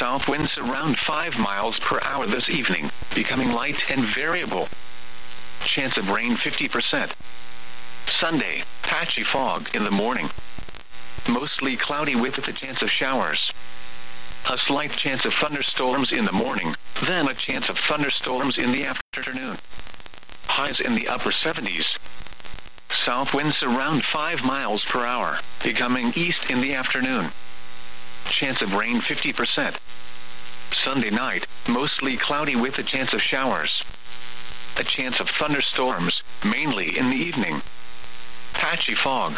south winds around 5 miles per hour this evening, becoming light and variable. Chance of rain 50%. Sunday, patchy fog in the morning. Mostly cloudy with a chance of showers. A slight chance of thunderstorms in the morning, then a chance of thunderstorms in the afternoon. Highs in the upper 70s. South winds around 5 miles per hour, becoming east in the afternoon. Chance of rain 50%. Sunday night, mostly cloudy with a chance of showers. A chance of thunderstorms, mainly in the evening. Patchy fog.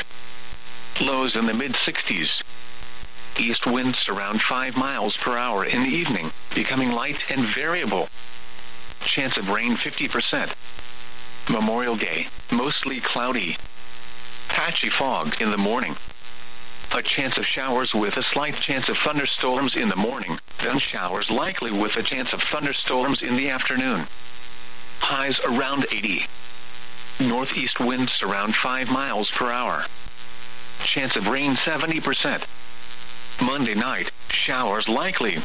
Lows in the mid-60s. East winds around 5 miles per hour in the evening, becoming light and variable. Chance of rain 50%. Memorial Day, mostly cloudy. Patchy fog in the morning. A chance of showers with a slight chance of thunderstorms in the morning, then showers likely with a chance of thunderstorms in the afternoon. Highs around 80. Northeast winds around 5 miles per hour. Chance of rain 70%. Monday night, showers likely.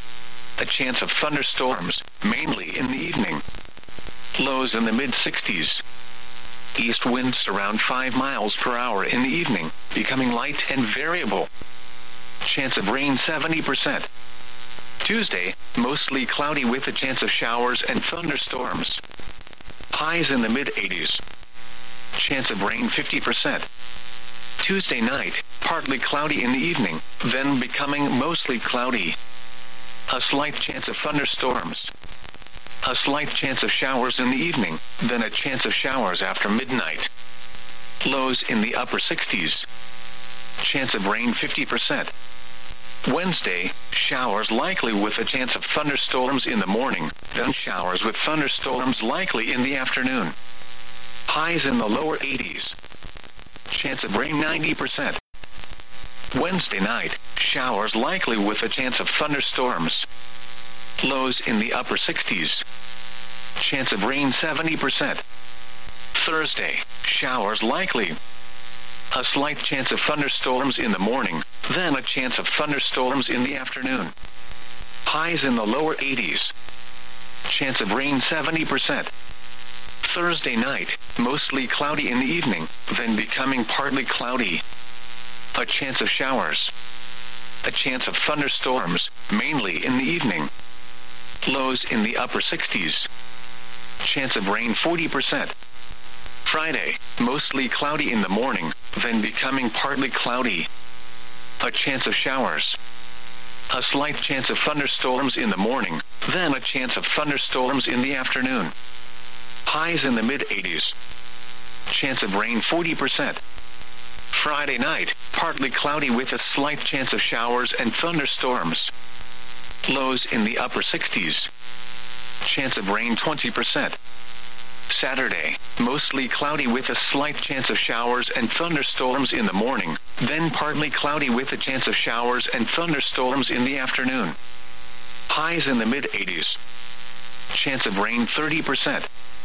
A chance of thunderstorms, mainly in the evening. Lows in the mid-60s. East winds around 5 miles per hour in the evening, becoming light and variable. Chance of rain 70%. Tuesday, mostly cloudy with a chance of showers and thunderstorms. Highs in the mid-80s. Chance of rain 50%. Tuesday night, partly cloudy in the evening, then becoming mostly cloudy. A slight chance of thunderstorms. A slight chance of showers in the evening, then a chance of showers after midnight. Lows in the upper 60s. Chance of rain 50%. Wednesday, showers likely with a chance of thunderstorms in the morning, then showers with thunderstorms likely in the afternoon. Highs in the lower 80s. Chance of rain 90%. Wednesday night, showers likely with a chance of thunderstorms. Lows in the upper 60s. Chance of rain 70%. Thursday, showers likely. A slight chance of thunderstorms in the morning, then a chance of thunderstorms in the afternoon. Highs in the lower 80s. Chance of rain 70%. Thursday night, mostly cloudy in the evening, then becoming partly cloudy. A chance of showers. A chance of thunderstorms, mainly in the evening. Lows in the upper 60s. Chance of rain 40%. Friday, mostly cloudy in the morning, then becoming partly cloudy. A chance of showers. A slight chance of thunderstorms in the morning, then a chance of thunderstorms in the afternoon. Highs in the mid-80s. Chance of rain 40%. Friday night, partly cloudy with a slight chance of showers and thunderstorms. Lows in the upper 60s. Chance of rain 20%. Saturday, mostly cloudy with a slight chance of showers and thunderstorms in the morning, then partly cloudy with a chance of showers and thunderstorms in the afternoon. Highs in the mid-80s. Chance of rain 30%.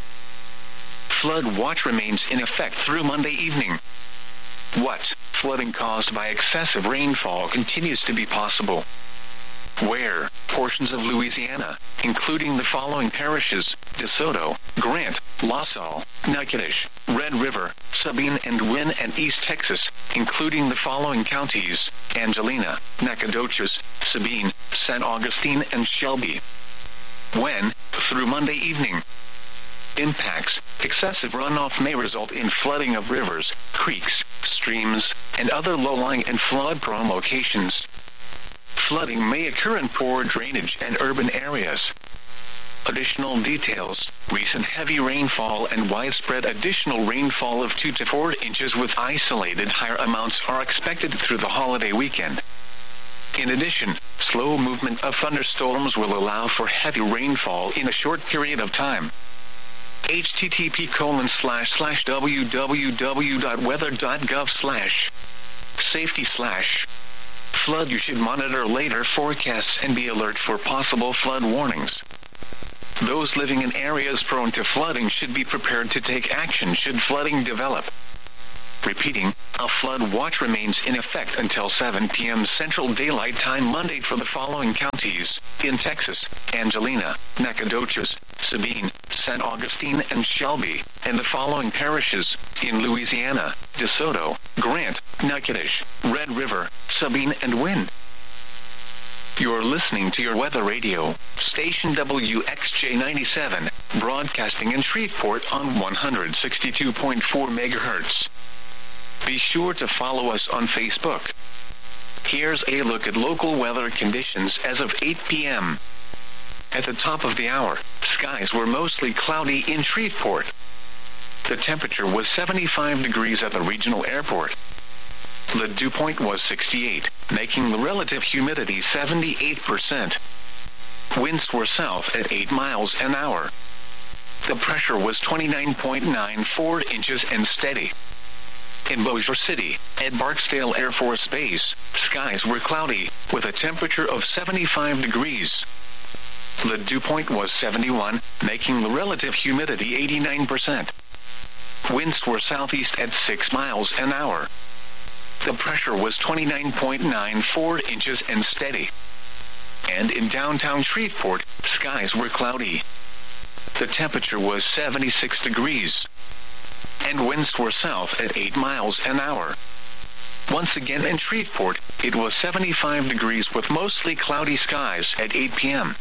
Flood watch remains in effect through Monday evening. What? Flooding caused by excessive rainfall continues to be possible. Where? Portions of Louisiana, including the following parishes: DeSoto, Grant, La Salle, Natchitoches, Red River, Sabine and Wynne, and East Texas, including the following counties: Angelina, Nacogdoches, Sabine, San Augustine, and Shelby. When? Through Monday evening. Impacts: excessive runoff may result in flooding of rivers, creeks, streams, and other low-lying and flood-prone locations. Flooding may occur in poor drainage and urban areas. Additional details: recent heavy rainfall and widespread additional rainfall of 2 to 4 inches with isolated higher amounts are expected through the holiday weekend. In addition, slow movement of thunderstorms will allow for heavy rainfall in a short period of time. http://www.weather.gov/safety/ flood. You should monitor later forecasts and be alert for possible flood warnings. Those living in areas prone to flooding should be prepared to take action should flooding develop. Repeating, a flood watch remains in effect until 7 p.m. Central Daylight Time Monday for the following counties: in Texas, Angelina, Nacogdoches, Sabine, San Augustine and Shelby, and the following parishes: in Louisiana, DeSoto, Grant, Natchitoches, Red River, Sabine and Wynne. You're listening to your weather radio, station WXJ97, broadcasting in Shreveport on 162.4 MHz. Be sure to follow us on Facebook. Here's a look at local weather conditions as of 8 p.m. At the top of the hour, skies were mostly cloudy in Shreveport. The temperature was 75 degrees at the regional airport. The dew point was 68, making the relative humidity 78%. Winds were south at 8 miles an hour. The pressure was 29.94 inches and steady. In Bossier City, at Barksdale Air Force Base, skies were cloudy, with a temperature of 75 degrees. The dew point was 71, making the relative humidity 89%. Winds were southeast at 6 miles an hour. The pressure was 29.94 inches and steady. And in downtown Shreveport, skies were cloudy. The temperature was 76 degrees. And winds were south at 8 miles an hour. Once again in Shreveport, it was 75 degrees with mostly cloudy skies at 8 p.m.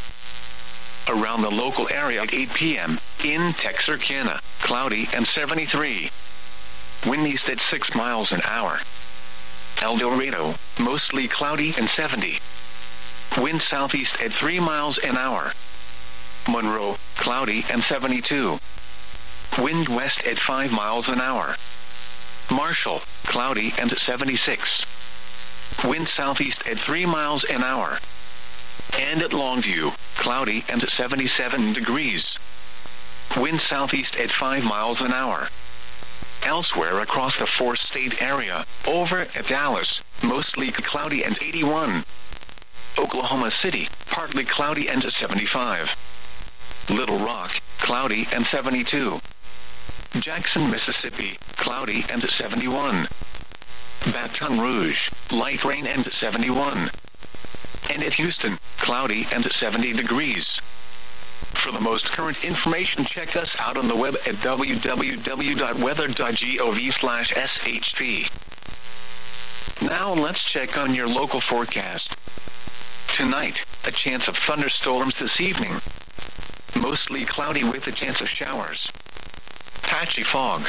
Around the local area at 8 p.m., in Texarkana, cloudy and 73. Wind east at 6 miles an hour. El Dorado, mostly cloudy and 70. Wind southeast at 3 miles an hour. Monroe, cloudy and 72. Wind west at 5 miles an hour. Marshall, cloudy and 76. Wind southeast at 3 miles an hour. And at Longview, cloudy and 77 degrees. Wind southeast at 5 miles an hour. Elsewhere across the four-state area, over at Dallas, mostly cloudy and 81. Oklahoma City, partly cloudy and 75. Little Rock, cloudy and 72. Jackson, Mississippi, cloudy and 71. Baton Rouge, light rain and 71. And at Houston, cloudy and 70 degrees. For the most current information, check us out on the web at www.weather.gov/SHP. Now let's check on your local forecast. Tonight, a chance of thunderstorms this evening. Mostly cloudy with a chance of showers. Patchy fog.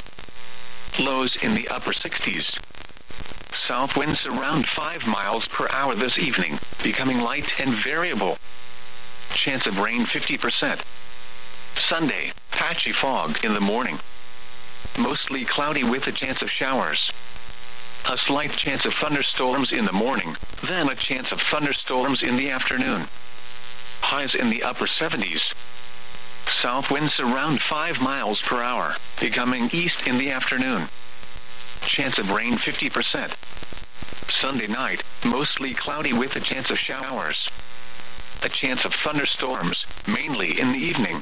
Lows in the upper 60s. South winds around 5 miles per hour this evening, becoming light and variable. Chance of rain 50%. Sunday, patchy fog in the morning. Mostly cloudy with a chance of showers. A slight chance of thunderstorms in the morning, then a chance of thunderstorms in the afternoon. Highs in the upper 70s. South winds around 5 miles per hour, becoming east in the afternoon. Chance of rain 50%. Sunday night, mostly cloudy with a chance of showers. A chance of thunderstorms, mainly in the evening.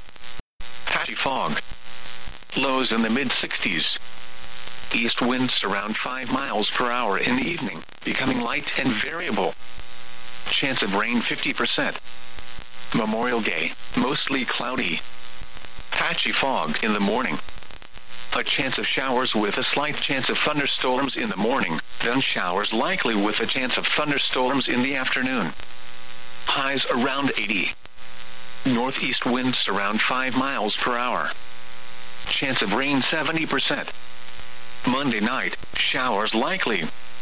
Patchy fog. Lows in the mid-60s. East winds around 5 miles per hour in the evening, becoming light and variable. Chance of rain 50%. Memorial Day, mostly cloudy. Patchy fog in the morning. A chance of showers with a slight chance of thunderstorms in the morning, then showers likely with a chance of thunderstorms in the afternoon. Highs around 80. Northeast winds around 5 miles per hour. Chance of rain 70%. Monday night, showers likely.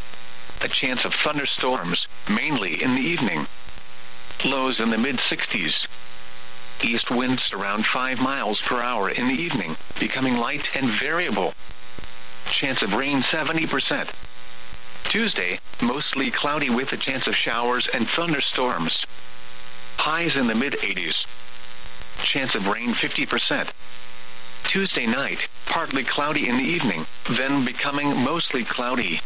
A chance of thunderstorms, mainly in the evening. Lows in the mid-60s. East winds around 5 miles per hour in the evening, becoming light and variable. Chance of rain 70%. Tuesday, mostly cloudy with a chance of showers and thunderstorms. Highs in the mid-80s. Chance of rain 50%. Tuesday night, partly cloudy in the evening, then becoming mostly cloudy.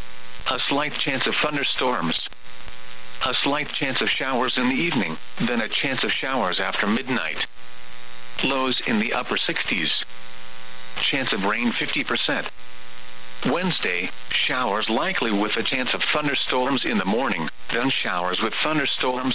A slight chance of thunderstorms. A slight chance of showers in the evening, then a chance of showers after midnight. Lows in the upper 60s. Chance of rain 50%. Wednesday, showers likely with a chance of thunderstorms in the morning, then showers with thunderstorms